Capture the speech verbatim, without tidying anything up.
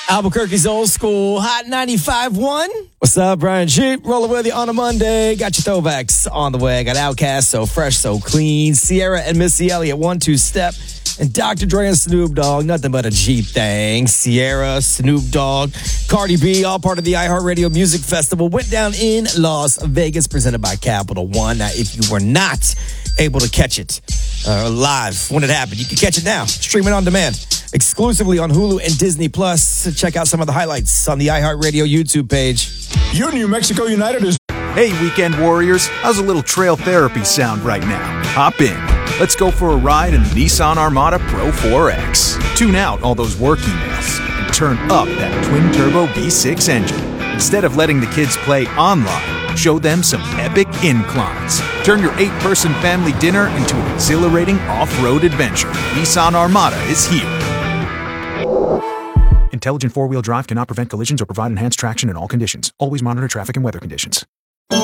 Albuquerque's old school Hot ninety-five point one. What's up, Brian Sheep? Rolling with you on a Monday. Got your throwbacks on the way. Got Outkast, So Fresh, So Clean. Sierra and Missy Elliott, One Two Step. And Doctor Dre and Snoop Dogg, nothing but a Jeep thing. Sierra, Snoop Dogg, Cardi B, all part of the iHeartRadio Music Festival, went down in Las Vegas, presented by Capital One. Now, if you were not able to catch it uh, live when it happened, you can catch it now, streaming on demand, exclusively on Hulu and Disney Plus. Check out some of the highlights on the iHeartRadio YouTube page. Your New Mexico United is... Hey, Weekend Warriors, how's a little trail therapy sound right now? Hop in. Let's go for a ride in the Nissan Armada Pro four X. Tune out all those work emails and turn up that twin-turbo V six engine. Instead of letting the kids play online, show them some epic inclines. Turn your eight-person family dinner into an exhilarating off-road adventure. Nissan Armada is here. Intelligent four-wheel drive cannot prevent collisions or provide enhanced traction in all conditions. Always monitor traffic and weather conditions.